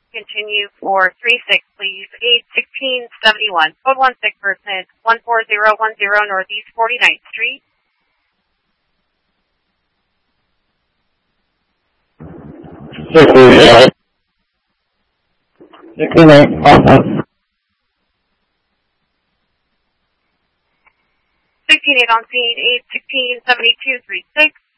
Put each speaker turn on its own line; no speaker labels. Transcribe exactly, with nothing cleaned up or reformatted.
Continue for three six, please. eight sixteen seventy-one. Code one six person, one four zero one zero Northeast forty-ninth Street.
sixty-eight. sixty-eight.
sixteen eight on scene, eight sixteen seventy-two three six.